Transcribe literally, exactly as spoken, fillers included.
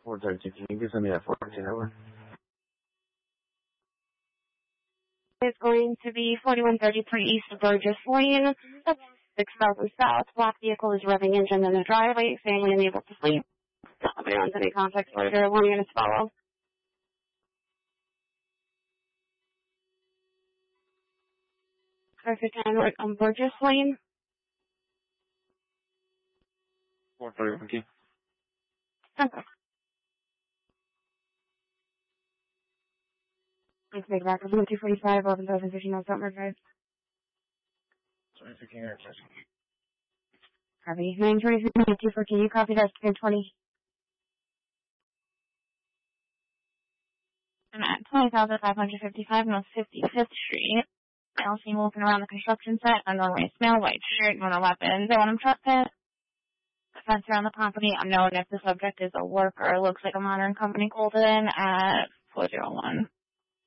four thirty-two. Can you just send me that four thirty-two number? It's going to be forty-one thirty-three East Burgess Lane. That's six thousand south. Black vehicle is revving engine in the driveway. Family unable to sleep. Not on any context later. One unit to follow. Car fifty-nine on Burgess Lane. four thirty, thank you. Okay. Let's make back. two forty-five, eleven thousand fifty North Summer Drive. Sorry, fifteen here. Copy. nine twenty-three, two four, can you copy that? ten twenty. I'm at twenty thousand five hundred fifty-five North fifty-fifth Street. Male seen walking around the construction site, underwear, smell, white shirt, no weapons. They want him truck pit. Fence around the property. Unknown if the subject is a worker. Looks like a modern company called in at four oh one.